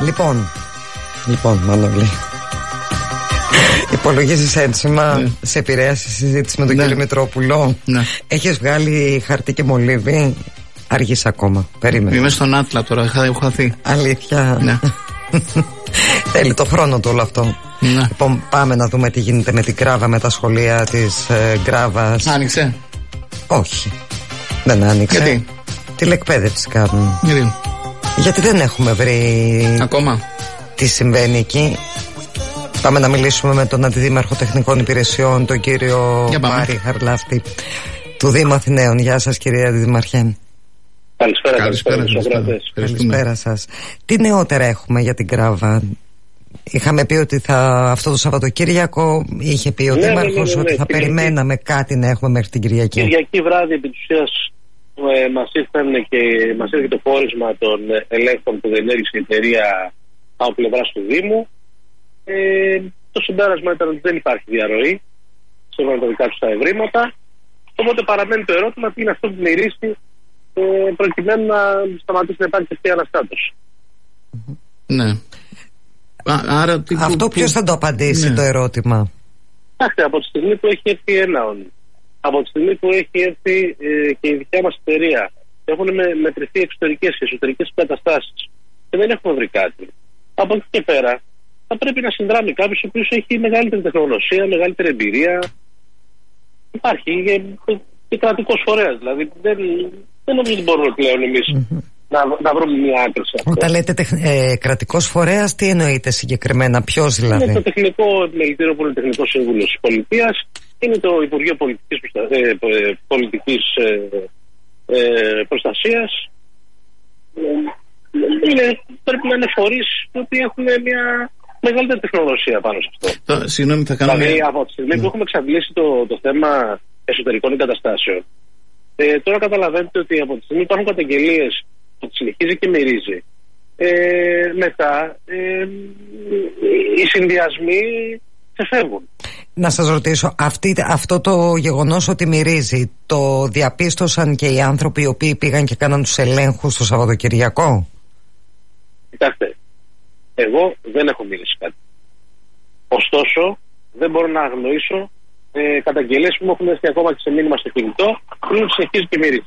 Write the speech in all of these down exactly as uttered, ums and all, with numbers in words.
Λοιπόν, λοιπόν, Μανώλη, υπολογίζεις ένσημα, ναι. Σε επηρέασε η συζήτηση με τον ναι. κύριο Μητρόπουλο. Ναι. Έχεις βγάλει χαρτί και μολύβι. Αργείς ακόμα, περίμενε. Είμαι στον Άτλα τώρα, έχω χαθεί. Αλήθεια. Ναι. Θέλει το χρόνο του όλο αυτό. Ναι. Λοιπόν, πάμε να δούμε τι γίνεται με την Γκράβα, με τα σχολεία της ε, Γκράβας. Άνοιξε? Όχι, δεν άνοιξε. Γιατί? Τηλεκπαίδευση κάνουν. Γιατί? Γιατί δεν έχουμε βρει ακόμα τι συμβαίνει εκεί. Πάμε να μιλήσουμε με τον Αντιδήμαρχο Τεχνικών Υπηρεσιών, τον κύριο Πάρη Χαρλάφτη του Δήμου Αθηναίων. Γεια σας, κύριε Αντιδημαρχέ. Καλησπέρα, καλησπέρα, καλησπέρα, καλησπέρα σας. Τι νεότερα έχουμε για την Γκράβα? Είχαμε πει ότι θα, αυτό το Σαββατοκύριακο είχε πει ο ναι, Δήμαρχος ναι, ναι, ναι, ότι ναι, θα Κυριακή. περιμέναμε κάτι να έχουμε μέχρι την Κυριακή. Κυριακή βράδυ επί της ουσίας ε, μας ήρθαν και μας έρχεται το πόρισμα των ελέγχων που δεν έριξε η εταιρεία από πλευράς του Δήμου. Ε, το συμπέρασμα ήταν ότι δεν υπάρχει διαρροή σε όλα τα δικά τους τα ευρήματα. Οπότε παραμένει το ερώτημα τι είναι αυτό που μυρίσει ε, προκειμένου να σταματήσει να υπάρχει αυτή η αναστάτωση. Ναι. Α, άρα, τι, αυτό που, ποιος θα το απαντήσει, ναι. Το ερώτημα? Κοιτάξτε, από τη στιγμή που έχει έρθει ένα όνει, από τη στιγμή που έχει έρθει ε, και η δικιά μας εταιρεία, έχουν με, μετρηθεί εξωτερικές και εσωτερικές καταστάσεις και δεν έχουμε βρει κάτι, από εκεί και πέρα θα πρέπει να συνδράμει κάποιος ο οποίος έχει μεγαλύτερη τεχνογνωσία, μεγαλύτερη εμπειρία. Υπάρχει και, και κρατικός φορέας, δηλαδή δεν, δεν νομίζω ότι μπορούμε πλέον εμείς mm-hmm. να, να βρούμε μια άκρη σε αυτό. Όταν λέτε τεχ, ε, κρατικός φορέας, τι εννοείτε συγκεκριμένα, ποιος δηλαδή? Είναι το τεχνικό επιμελητήριο που είναι τεχνικό σύμβουλο της πολιτείας, είναι το Υπουργείο Πολιτικής, προστα... ε, πολιτικής ε, ε, Προστασίας. Είναι, πρέπει να είναι φορείς οι οποίοι έχουν μια μεγαλύτερη τεχνογνωσία πάνω σε αυτό. Το, συγγνώμη, θα κάνω δηλαδή μια... από τη στιγμή mm. που έχουμε εξαντλήσει το, το θέμα εσωτερικών εγκαταστάσεων, ε, τώρα καταλαβαίνετε ότι από τη στιγμή που υπάρχουν καταγγελίες ότι συνεχίζει και μυρίζει, ε, μετά ε, οι συνδυασμοί ξεφεύγουν. Να σας ρωτήσω, αυτή, αυτό το γεγονός ότι μυρίζει, το διαπίστωσαν και οι άνθρωποι οι οποίοι πήγαν και κάναν τους ελέγχους το Σαββατοκυριακό? Κοιτάξτε, εγώ δεν έχω μυρίσει κάτι. Ωστόσο, δεν μπορώ να αγνοήσω ε, καταγγελίες που μου έχουν έρθει ακόμα και σε μήνυμα στο κινητό, που είναι ότι συνεχίζει και μυρίζει.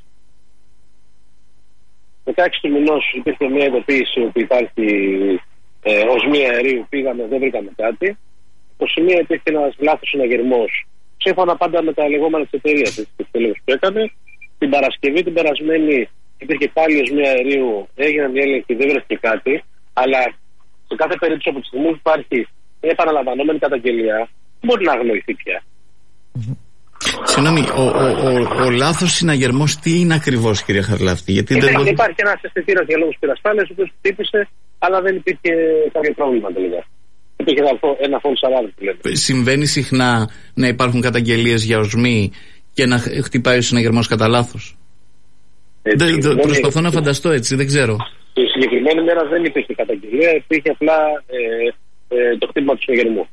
δεκαέξι του μηνός υπήρχε μια ειδοποίηση ότι υπάρχει ε, οσμή αερίου, πήγαμε, δεν βρήκαμε κάτι. Το σημείο υπήρχε ένας λάθος συναγερμός, σύμφωνα πάντα με τα λεγόμενα της εταιρείας, τις τελείως που έκανε. Την Παρασκευή, την περασμένη, υπήρχε πάλι οσμή αερίου, έγιναν οι έλεγχοι, δεν βρέθηκε κάτι, αλλά σε κάθε περίπτωση από τη στιγμή που υπάρχει μια επαναλαμβανόμενη καταγγελία, δεν μπορεί να αγνοηθεί πια. Συγγνώμη, ο, ο, ο, ο λάθος συναγερμός τι είναι ακριβώς, κυρία Χαρλάφτη? Γιατί Υπάρχει, δεν... υπάρχει ένας αισθητήρας για λόγους πυρασφάλειας, ο οποίος χτύπησε, αλλά δεν υπήρχε κάποιο πρόβλημα τελικά. Υπήρχε ένα false alarm που λέμε. Συμβαίνει συχνά να υπάρχουν καταγγελίες για οσμή και να χτυπάει ο συναγερμός κατά λάθος? Δεν, δεν, προσπαθώ να φανταστώ έτσι, δεν ξέρω. Τη συγκεκριμένη μέρα δεν υπήρχε καταγγελία, υπήρχε απλά ε, ε, το χτύπημα του συναγερμού.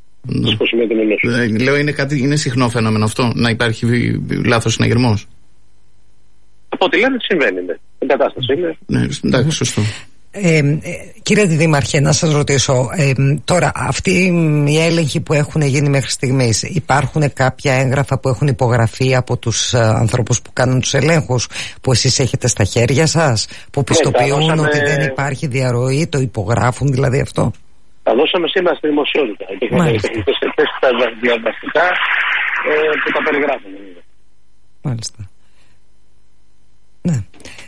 Mm. Λέω είναι, κάτι, είναι συχνό φαινόμενο αυτό, να υπάρχει λάθος συναγερμός? Από ό,τι λένε συμβαίνει, ναι. Την κατάσταση είναι. Ναι, εντάξει, σωστό. Ε, ε, κύριε Δήμαρχε, να σας ρωτήσω, ε, τώρα αυτοί οι έλεγχοι που έχουν γίνει μέχρι στιγμής, υπάρχουν κάποια έγγραφα που έχουν υπογραφεί από τους ε, ανθρώπους που κάνουν τους ελέγχους, που εσείς έχετε στα χέρια σας, που πιστοποιούν ναι, δώσαμε... ότι δεν υπάρχει διαρροή, το υπογράφουν δηλαδή αυτό? Τα δώσαμε σήμερα στη δημοσιότητα. Υπήρχαν τεχνικές εκθέσεις τα διαδραστικά ε, που τα περιγράφουν. Μάλιστα. Ναι.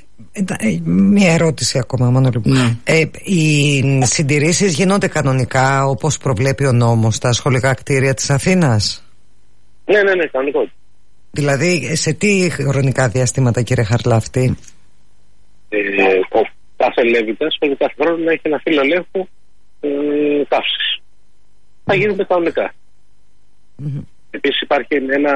Μία ερώτηση ακόμα, Μανώλη. Ναι. Ε, οι συντηρήσεις γίνονται κανονικά όπως προβλέπει ο νόμος στα σχολικά κτίρια της Αθήνας? Ναι, ναι, ναι, κανονικό. Δηλαδή σε τι χρονικά διαστήματα, κύριε Χαρλάφτη? Ε, ο κάθε Λέβητας πρέπει κάθε χρόνο να έχει ένα φύλλο ελέγχου ε, καύσης. Θα γίνονται κανονικά. Mm-hmm. Επίσης υπάρχει ένα...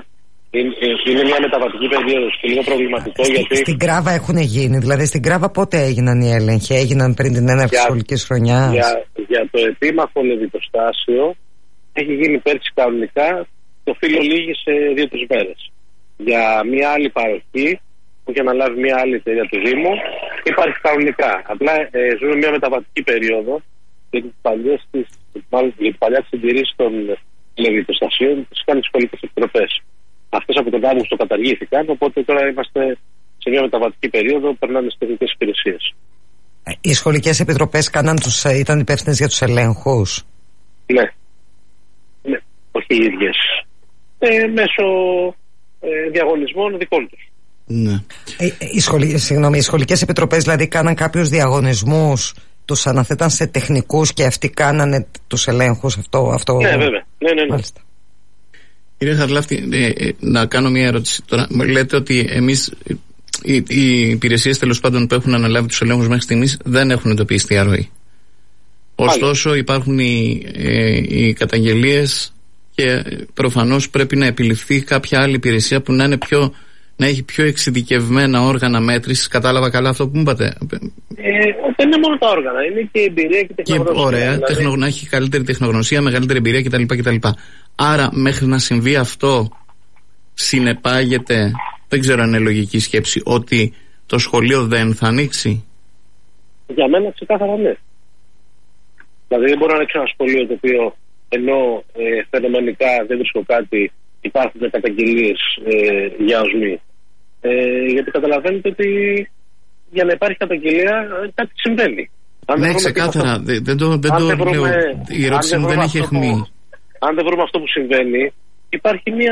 Είναι μια μεταβατική περίοδος και λίγο προβληματικό. Στη, γιατί... Στην Γκράβα έχουν γίνει, δηλαδή στην Γκράβα πότε έγιναν οι έλεγχοι? Έγιναν πριν την έναρξη της σχολικής χρονιάς? Για, για το επίμαχο λεβιτοστάσιο έχει γίνει πέρσι κανονικά, το φύλλο λύγει σε δύο-τρεις μέρες. Για μια άλλη παροχή έχει αναλάβει μια άλλη εταιρεία του Δήμου, υπάρχει κανονικά. Απλά ε, ζούμε μια μεταβατική περίοδο για τις παλιές της, μάλλον για την παλιά της συντηρήση των λεβιτοστασίων τις κάνουν τις σχολικές επιτροπές. Αυτές από τον Αύγουστο καταργήθηκαν, οπότε τώρα είμαστε σε μια μεταβατική περίοδο, περνάνε στις τεχνικές υπηρεσίες. Οι σχολικές επιτροπές κάναν τους, ήταν υπεύθυνες για τους ελέγχους? Ναι. Ναι, όχι οι ίδιες. Ε, μέσω ε, διαγωνισμών δικών τους. Ναι. Ε, οι, σχολ, συγγνώμη, οι σχολικές επιτροπές δηλαδή κάναν κάποιους διαγωνισμούς, τους αναθέταν σε τεχνικούς και αυτοί κάνανε τους ελέγχους? Αυτό, αυτό... Ναι, βέβαια. Ναι, ναι, ναι. Μάλιστα. Κύριε Χαρλάφτη, ε, ε, να κάνω μια ερώτηση τώρα. Λέτε ότι εμείς, οι, οι υπηρεσίες τέλος πάντων που έχουν αναλάβει τους ελέγχους μέχρι στιγμής δεν έχουν εντοπίσει διαρροή. Ωστόσο υπάρχουν οι, ε, οι καταγγελίες και προφανώς πρέπει να επιληφθεί κάποια άλλη υπηρεσία που να, είναι πιο, να έχει πιο εξειδικευμένα όργανα μέτρησης. Κατάλαβα καλά αυτό που μου είπατε? Ε, δεν είναι μόνο τα όργανα, είναι και η εμπειρία και η τεχνογνωσία. Και, ωραία, δηλαδή... τεχνο, να έχει καλύτερη τεχνογνωσία, μεγαλύτερη εμπειρία κτλ, κτλ. Άρα μέχρι να συμβεί αυτό συνεπάγεται, δεν ξέρω αν είναι λογική σκέψη, ότι το σχολείο δεν θα ανοίξει? Για μένα ξεκάθαρα ναι. Δηλαδή δεν μπορώ να ανοίξω ένα σχολείο το οποίο ενώ ε, φαινομενικά δεν βρίσκω κάτι, υπάρχουν καταγγελίες ε, για οσμή. Ε, γιατί καταλαβαίνετε ότι για να υπάρχει καταγγελία κάτι συμβαίνει. Αν ναι, ξεκάθαρα. Αυτό... Δεν, δεν το, δεν το δεν βρούμε, λέω. Η ερώτηση μου δεν έχει αιχμή. Αν δεν βρούμε αυτό που συμβαίνει, υπάρχει μια,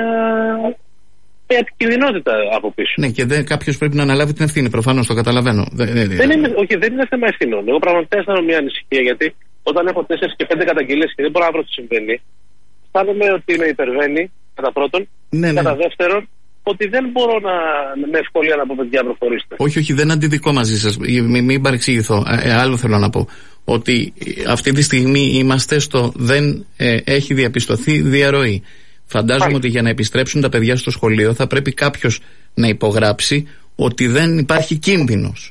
μια επικινδυνότητα από πίσω. Ναι, και κάποιο πρέπει να αναλάβει την ευθύνη. Προφανώς το καταλαβαίνω. Δεν, δεν, είναι, όχι, δεν είναι θέμα ευθυνών. Εγώ πραγματικά αισθάνομαι μια ανησυχία, γιατί όταν έχω τέσσερις και πέντε καταγγελίες και δεν μπορώ να βρω τι συμβαίνει, αισθάνομαι ότι με υπερβαίνει, κατά πρώτον. Ναι, ναι. Κατά δεύτερον, ότι δεν μπορώ να με ευκολία να πω παιδιά προχωρήστε. Όχι, όχι, δεν αντιδικώ μαζί σας. Μην, μην παρεξηγηθώ. Ε, άλλο θέλω να πω. Ότι αυτή τη στιγμή είμαστε στο δεν ε, έχει διαπιστωθεί διαρροή. Φαντάζομαι Ά. ότι για να επιστρέψουν τα παιδιά στο σχολείο θα πρέπει κάποιος να υπογράψει ότι δεν υπάρχει κίνδυνος.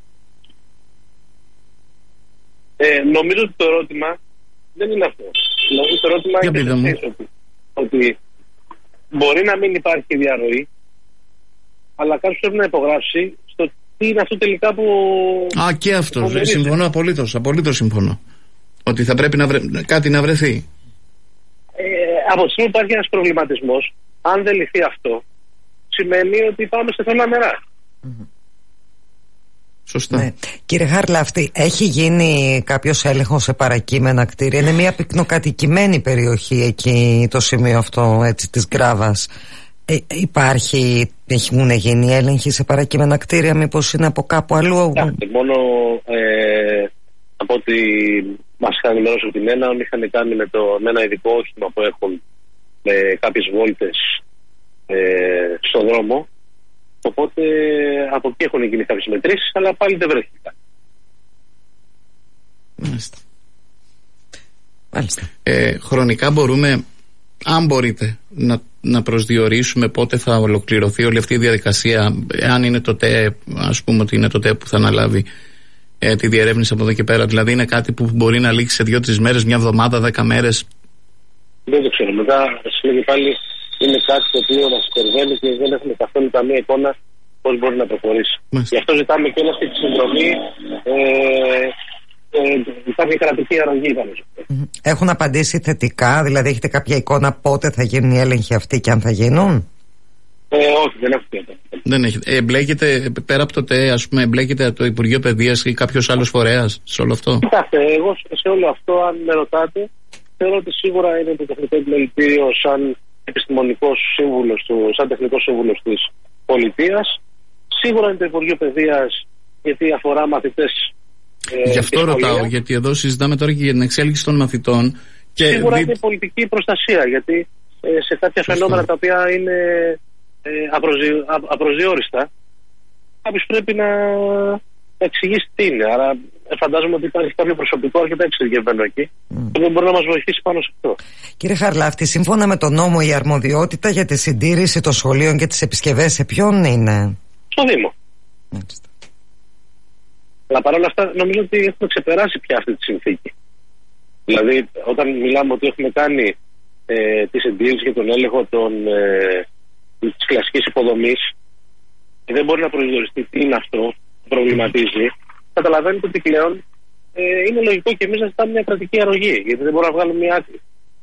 Ε, νομίζω ότι το ερώτημα δεν είναι αυτό. Νομίζω το ερώτημα είναι ότι, ότι μπορεί να μην υπάρχει διαρροή, αλλά κάποιος πρέπει να υπογράψει στο τι είναι αυτό τελικά που... Α, και αυτό. Συμφωνώ απολύτως. Απολύτως συμφωνώ. Ότι θα πρέπει να βρε... κάτι να βρεθεί. Ε, από τη στιγμή που υπάρχει ένας προβληματισμός, αν δεν λυθεί αυτό, σημαίνει ότι πάμε σε θολά νερά. Mm-hmm. Σωστά. Ναι. Κύριε Χαρλάφτη, έχει γίνει κάποιος έλεγχος σε παρακείμενα κτίρια? Είναι μια πυκνοκατοικημένη περιοχή εκεί το σημείο αυτό, έτσι, της Γκράβας. Ε, υπάρχει, έχουν γίνει έλεγχοι σε παρακείμενα κτίρια, μήπως είναι από κάπου αλλού? Yeah, μόνο ε, από ότι μας είχαν ενημερώσει από την ΕΝΑ, είχαν κάνει με, το, με ένα ειδικό όχημα που έχουν με κάποιες βόλτες ε, στον δρόμο. Οπότε από εκεί έχουν γίνει κάποιες μετρήσεις, αλλά πάλι δεν βρέθηκαν. Μάλιστα. Μάλιστα. Ε, χρονικά μπορούμε, αν μπορείτε, να, να προσδιορίσουμε πότε θα ολοκληρωθεί όλη αυτή η διαδικασία, αν είναι το ΤΕ, ας πούμε ότι είναι το ΤΕ που θα αναλάβει ε, τη διερεύνηση από εδώ και πέρα. Δηλαδή είναι κάτι που μπορεί να λήξει σε δύο-τρεις μέρες, μια εβδομάδα, δέκα μέρες. Δεν το ξέρω. Μετά σημαίνει πάλι είναι κάτι το οποίο μας υπερβαίνει και δεν έχουμε καθόλου καμία εικόνα πώς μπορεί να προχωρήσει. Μάλιστα. Γι' αυτό ζητάμε και όλα αυτή τη συνδρομή. Ε, ε, υπάρχει κρατική αρρωγή πάνω σε αυτό. Έχουν απαντήσει θετικά, δηλαδή έχετε κάποια εικόνα πότε θα γίνουν οι έλεγχοι αυτοί και αν θα γίνουν? Ε, όχι, δεν έχω πει. Δεν έχετε. Εμπλέκεται πέρα από το ΤΕ, ας πούμε, εμπλέκεται το Υπουργείο Παιδείας ή κάποιος άλλος φορέας σε όλο αυτό? Κοιτάξτε, εγώ σε όλο αυτό, αν με ρωτάτε, θεωρώ ότι σίγουρα είναι το Τεχνικό Επιμελητήριο σαν επιστημονικός σύμβουλος του, σαν τεχνικός σύμβουλος της πολιτείας. Σίγουρα είναι το Υπουργείο Παιδείας, γιατί αφορά μαθητές. Ε, Γι' αυτό ρωτάω, γιατί εδώ συζητάμε τώρα και για την εξέλιξη των μαθητών. Και σίγουρα δι... είναι πολιτική προστασία, γιατί ε, σε κάποια Σωστό. φαινόμενα τα οποία είναι ε, απροσδι... απροσδιόριστα, κάποιος πρέπει να εξηγήσει τι είναι. Άρα φαντάζομαι ότι υπάρχει κάποιο προσωπικό αρκετά εξειδικευμένο εκεί mm. που μπορεί να μας βοηθήσει πάνω σε αυτό. Κύριε Χαρλάφτη, σύμφωνα με τον νόμο, η αρμοδιότητα για τη συντήρηση των σχολείων και τις επισκευές σε ποιον είναι? Στο Δήμο. Μάλιστα. Αλλά παρόλα αυτά νομίζω ότι έχουμε ξεπεράσει πια αυτή τη συνθήκη. Δηλαδή όταν μιλάμε ότι έχουμε κάνει ε, τη συντήρηση και τον έλεγχο των, ε, της κλασικής υποδομής, και δεν μπορεί να προσδιοριστεί τι είναι αυτό που προβληματίζει, καταλαβαίνετε ότι πλέον ε, είναι λογικό και εμείς να ζητάμε μια κρατική αρρωγή, γιατί δεν μπορούμε να βγάλουμε μια άκρη.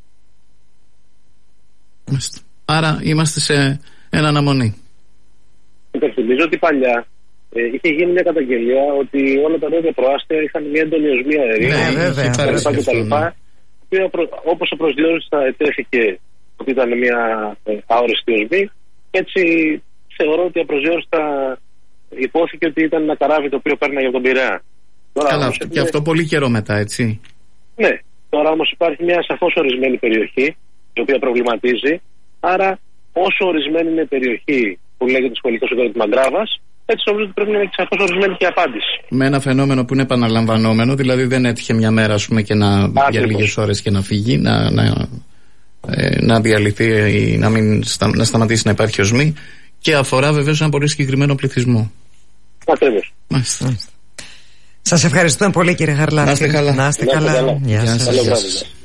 Άρα είμαστε σε ένα αναμονή. Υπενθυμίζω ότι παλιά ε, είχε γίνει μια καταγγελία ότι όλα τα νότια προάστια είχαν μια έντονη οσμία αερίου. Ναι, βέβαια. Η οποία όπως ο προσδιορίστητα ετέθηκε ότι ήταν μια ε, αόριστη οσμή, έτσι θεωρώ ότι απροσδιόριστα υπόθηκε ότι ήταν ένα καράβι το οποίο πέρναγε από τον Πειραιά. Καλά, αυτό, και αυτό πολύ καιρό μετά, έτσι. Ναι, τώρα όμως υπάρχει μια σαφώς ορισμένη περιοχή η οποία προβληματίζει. Άρα, όσο ορισμένη είναι η περιοχή που λέγεται σχολικό συγκρότημα Γκράβας, έτσι νομίζω ότι πρέπει να είναι σαφώς ορισμένη και η απάντηση. Με ένα φαινόμενο που είναι επαναλαμβανόμενο, δηλαδή δεν έτυχε μια μέρα, ας πούμε, και να, για λίγες ώρες και να φύγει, να, να, ε, να διαλυθεί ή να, μην, στα, να σταματήσει να υπάρχει οσμή, και αφορά βεβαίως ένα πολύ συγκεκριμένο πληθυσμό. Ακριβώς. Μάλιστα. Σας ευχαριστούμε πολύ, κύριε Χαρλάφη. Να είστε καλά. Να είστε καλά. Γεια σας.